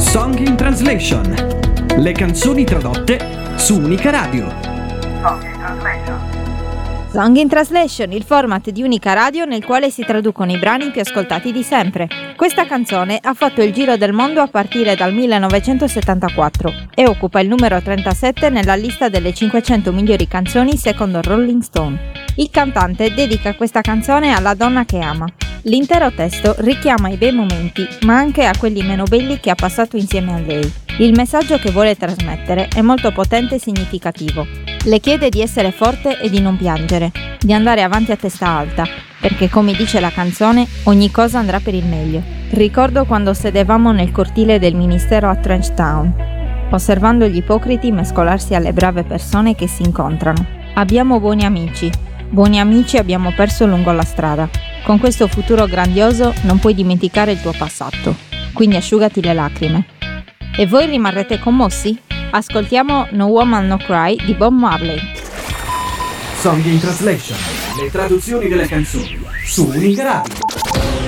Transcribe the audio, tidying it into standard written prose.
Song in Translation. Le canzoni tradotte su Unica Radio. Song in Translation, il format di Unica Radio nel quale si traducono i brani più ascoltati di sempre. Questa canzone ha fatto il giro del mondo a partire dal 1974 e occupa il numero 37 nella lista delle 500 migliori canzoni secondo Rolling Stone. Il cantante dedica questa canzone alla donna che ama. L'intero testo richiama i bei momenti, ma anche a quelli meno belli che ha passato insieme a lei. Il messaggio che vuole trasmettere è molto potente e significativo. Le chiede di essere forte e di non piangere, di andare avanti a testa alta, perché come dice la canzone, ogni cosa andrà per il meglio. Ricordo quando sedevamo nel cortile del ministero a Trenchtown, osservando gli ipocriti mescolarsi alle brave persone che si incontrano. Abbiamo buoni amici abbiamo perso lungo la strada. Con questo futuro grandioso non puoi dimenticare il tuo passato, quindi asciugati le lacrime. E voi rimarrete commossi? Ascoltiamo No Woman No Cry di Bob Marley. Song in Translation. Le traduzioni delle canzoni su Unica Radio.